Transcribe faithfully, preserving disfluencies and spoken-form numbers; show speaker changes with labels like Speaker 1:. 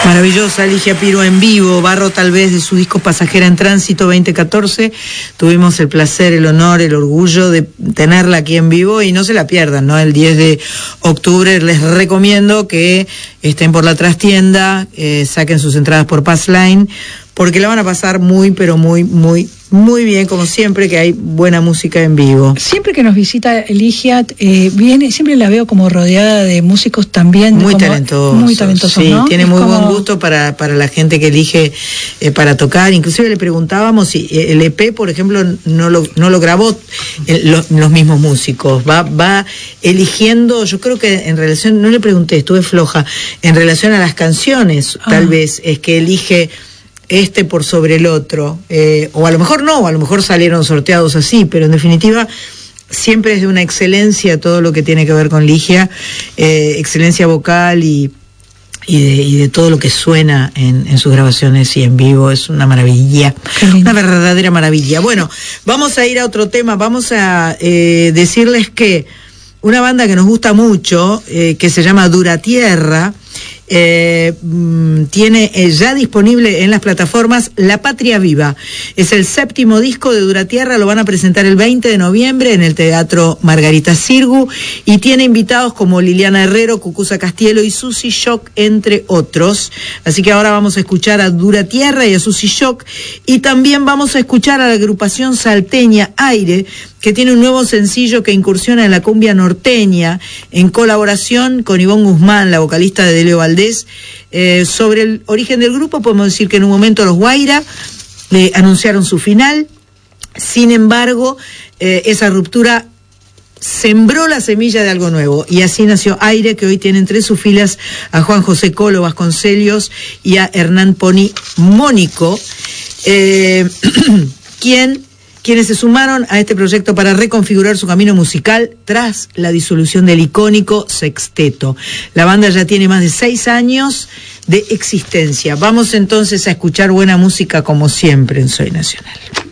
Speaker 1: Maravillosa Ligia Piro en vivo, barro tal vez de su disco Pasajera en Tránsito veinte catorce. Tuvimos el placer, el honor, el orgullo de tenerla aquí en vivo y no se la pierdan, ¿no? El diez de octubre les recomiendo que estén por la trastienda, eh, saquen sus entradas por Passline, porque la van a pasar muy, pero muy, muy, muy bien, como siempre, que hay buena música en vivo.
Speaker 2: Siempre que nos visita Ligia, eh, viene, siempre la veo como rodeada de músicos también.
Speaker 1: Muy
Speaker 2: como,
Speaker 1: talentosos.
Speaker 2: Muy talentosos,
Speaker 1: sí,
Speaker 2: ¿no?
Speaker 1: tiene
Speaker 2: es
Speaker 1: muy
Speaker 2: como...
Speaker 1: buen gusto para, para la gente que elige eh, para tocar. Inclusive le preguntábamos si el E P, por ejemplo, no lo, no lo grabó el, lo, los mismos músicos. Va, va eligiendo, yo creo que en relación, no le pregunté, estuve floja, en relación a las canciones, ah. tal vez, es que elige este por sobre el otro, eh, o a lo mejor no, a lo mejor salieron sorteados así, pero en definitiva siempre es de una excelencia todo lo que tiene que ver con Ligia, eh, excelencia vocal y, y, de, y de todo lo que suena en, en sus grabaciones y en vivo, es una maravilla, una verdadera maravilla. Bueno, vamos a ir a otro tema, vamos a eh, decirles que una banda que nos gusta mucho, eh, que se llama Dura Tierra, Eh, tiene eh, ya disponible en las plataformas La Patria Viva. Es el séptimo disco de Dura Tierra, lo van a presentar el veinte de noviembre en el Teatro Margarita Sirgu y tiene invitados como Liliana Herrero, Cucuza Castielo y Susi Shock, entre otros. Así que ahora vamos a escuchar a Dura Tierra y a Susi Shock, y también vamos a escuchar a la agrupación salteña Aire, que tiene un nuevo sencillo que incursiona en la cumbia norteña, en colaboración con Ivonne Guzmán, la vocalista de Delio Valdés. Eh, sobre el origen del grupo, podemos decir que en un momento los Guaira eh, anunciaron su final. Sin embargo, eh, esa ruptura sembró la semilla de algo nuevo, y así nació Aire, que hoy tiene entre sus filas a Juan José Colo Vasconcelos y a Hernán Poni Mónico, eh, quien... quienes se sumaron a este proyecto para reconfigurar su camino musical tras la disolución del icónico Sexteto. La banda ya tiene más de seis años de existencia. Vamos entonces a escuchar buena música como siempre en Soy Nacional.